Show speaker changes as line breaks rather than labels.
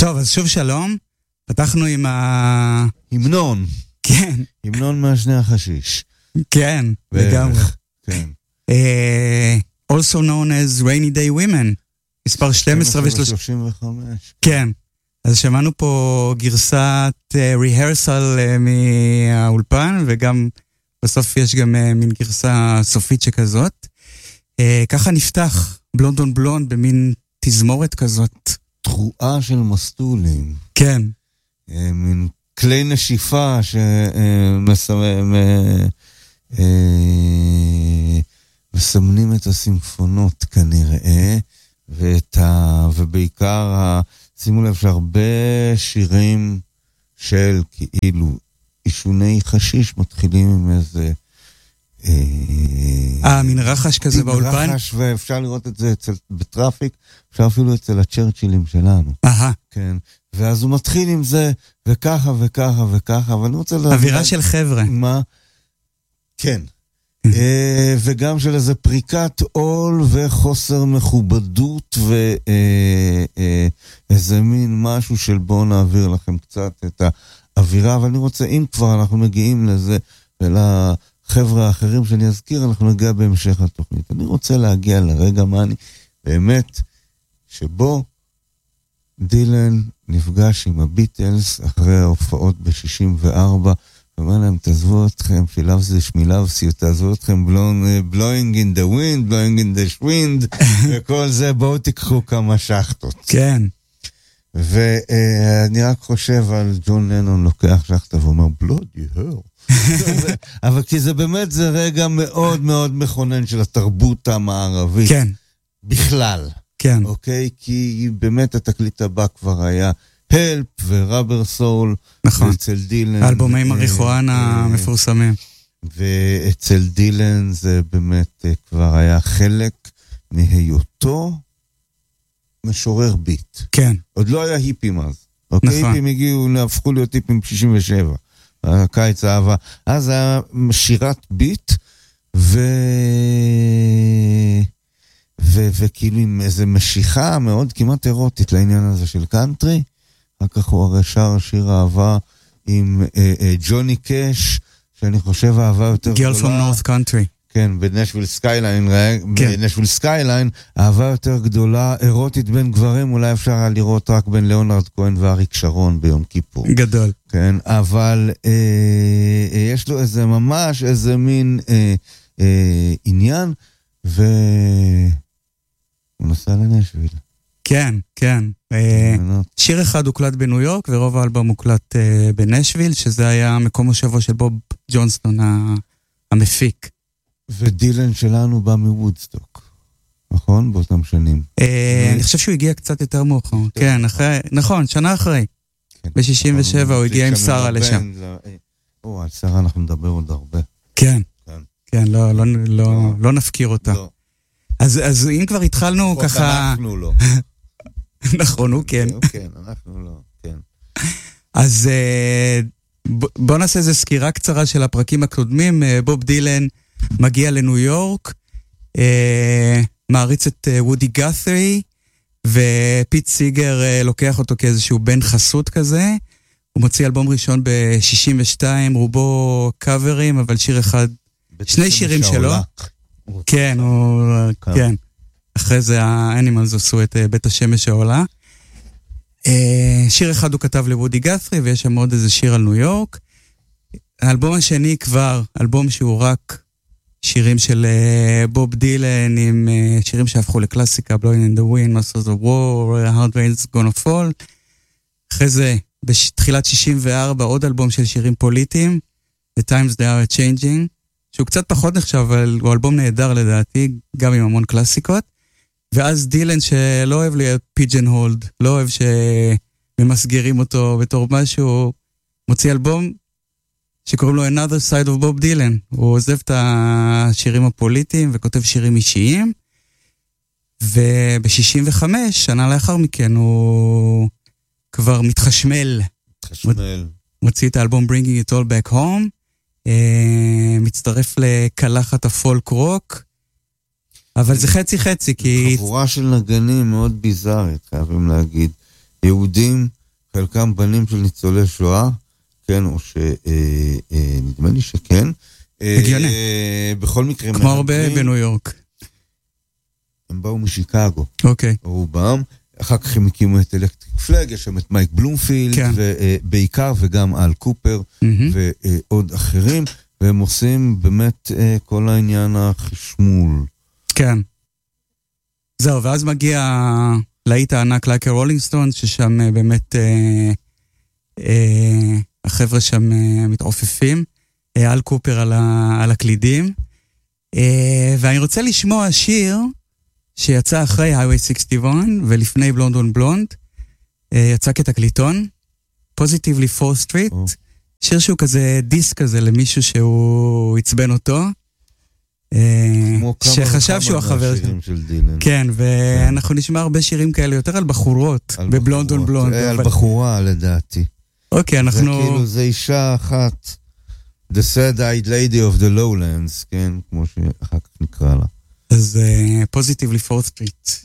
טוב, אז שוב שלום. פתחנו עם
המנון.
כן.
המנון מהשני החשיש.
כן, לגמרי.
כן.
Also known as Rainy Day Women. מספר 12
ו-35.
כן. אז שמענו פה גרסת rehearsal מהאולפן, וגם בסוף יש גם מין גרסה סופית שכזאת. ככה נפתח בלונד און בלונד במין תזמורת כזאת.
תרועה של מסטולים.
כן.
מין כלי נשיפה מסמנים את הסימפונות כנראה, ובעיקר שימו לב שהרבה שירים של כאילו אישוני חשיש מתחילים עם איזה
מין רחש כזה באולפן?
רחש, ואפשר לראות את זה בטראפיק, אפשר אפילו אצל הצ'רצ'ילים שלנו. כן. ואז הוא מתחיל עם זה, וככה וככה וככה, אבל אני רוצה להגיד...
אווירה של חבר'ה.
מה? כן. וגם של איזה פריקת עול וחוסר מכובדות, ואיזה מין משהו של בואו נעביר לכם קצת את האווירה, אבל אני רוצה, אם כבר אנחנו מגיעים לזה, ולחבר'ה האחרים שאני אזכיר, אנחנו נגיע בהמשך התוכנית. אני רוצה להגיע לרגע מה אני באמת, שבו דילן נפגש עם הביטלס אחרי ההופעות ב-64, ואומר להם, תעזבו אתכם, שמילבסי, תעזבו אתכם, blowing in the wind, blowing in the wind, וכל זה, בואו תיקחו כמה שחטות.
כן.
ואני רק חושב על ג'ון לנון לוקח שחטה ואומר, bloody hell. אבל כי זה באמת, זה רגע מאוד מאוד מכונן של התרבות המערבית.
כן.
בכלל.
כן.
אוקיי? כי באמת התקליט הבא כבר היה הלפ וראבר סול.
נכון.
ואצל דילן...
אלבומי מריחואנה המפורסמים.
ואצל דילן זה באמת כבר היה חלק מהיותו משורר ביט.
כן.
עוד לא היה היפים אז. אוקיי?
נכון.
היפים הגיעו, הפכו להיות היפים ב-67. הקיץ האהבה. אז היה שירת ביט וכאילו עם איזו משיכה מאוד כמעט אירוטית לעניין הזה של קאנטרי. אחר כך הוא הרי שר שיר אהבה עם ג'וני קאש, שאני חושב אהבה יותר גדולה.
Girl from North Country.
כן, בנשוויל סקייליין, בנשוויל סקייליין, אהבה יותר גדולה, אירוטית בין גברים, אולי אפשר היה לראות רק בין ליאונרד כהן ואריק שרון ביום כיפור.
גדול.
כן, אבל יש לו איזה ממש, איזה מין עניין, והוא נסע לנשוויל.
כן, כן. שיר אחד הוקלט בניו יורק, ורוב האלבום הוקלט בנשוויל, שזה היה מקום מושבו של בוב ג'ונסטון המפיק.
ודילן שלנו בא מוודסטוק, נכון? באותם שנים.
אני חושב שהוא הגיע קצת יותר מאוחר. כן, נכון, שנה אחרי. ב-67 הוא הגיע עם שרה לשם.
על שרה אנחנו נדבר עוד הרבה.
כן, כן, לא נפקיר אותה. אז אם כבר התחלנו ככה...
אנחנו לא.
נכון, הוא כן.
כן, אנחנו לא, כן.
אז בוא נעשה איזו סקירה קצרה של הפרקים הקודמים. בוב דילן מגיע לניו יורק, מעריץ את וודי גאת'רי, ופיט סיגר לוקח אותו כאיזשהו בן חסות כזה. הוא מוציא אלבום ראשון ב-62, רובו קאברים, אבל שיר אחד, שני שירים שלו. כן, כן. אחרי זה האנימלס עשו את בית השמש העולה. שיר אחד הוא כתב לוודי גאת'רי, ויש שם עוד איזה שיר על ניו יורק. האלבום השני כבר, אלבום שהוא רק שירים של בוב דילן, עם שירים שהפכו לקלאסיקה, Blowing in the Wind, Masters of War, Hard Rain's Gonna Fall. אחרי זה, בתחילת 64, עוד אלבום של שירים פוליטיים, The Times They Are Changing, שהוא קצת פחות נחשב, אבל הוא אלבום נהדר לדעתי, גם עם המון קלאסיקות. ואז דילן שלא אוהב להיות פיג'ן הולד, לא אוהב שממסגרים אותו בתור משהו, מוציא אלבום שקוראים לו Another Side of Bob Dylan. הוא עוזב את השירים הפוליטיים וכותב שירים אישיים, וב-65, שנה לאחר מכן, הוא כבר מתחשמל. מוציא את האלבום Bringing It All Back Home, מצטרף לקלחת הפולק רוק, אבל זה חצי חצי, כי...
חבורה של נגנים מאוד ביזארית, חייבים להגיד. יהודים, חלקם בנים של ניצולי שואה, כן, או נדמה לי שכן.
הגיוני.
בכל מקרה...
כמו הרבה בניו יורק.
הם באו משיקגו.
אוקיי.
רובם. אחר כך הם הקימו את אלקטריק פלאג, יש שם את מייק בלומפילד, כן. ובעיקר וגם אל קופר, ועוד אחרים, והם עושים באמת כל העניין החשמול.
כן. זהו, ואז מגיע להיט הענק לייקר רולינג סטונס, ששם באמת החבר'ה שם מתעופפים, אל קופר על הקלידים, ואני רוצה לשמוע שיר שיצא אחרי Highway 61 ולפני בלונד און בלונד, יצא כתקליטון, Positively 4th Street, שיר שהוא כזה דיסק כזה למישהו שהוא עצבן אותו, שחשב שהוא החבר
של דילן.
כן, ואנחנו נשמע הרבה שירים כאלה, יותר על בחורות, בבלונד און בלונד.
על בחורה לדעתי.
אוקיי, אנחנו...
זה כאילו, זה אישה אחת, The Sad-Eyed Lady of the Lowlands, כן, כמו שאחר כך נקרא לה.
אז Positively 4th Street.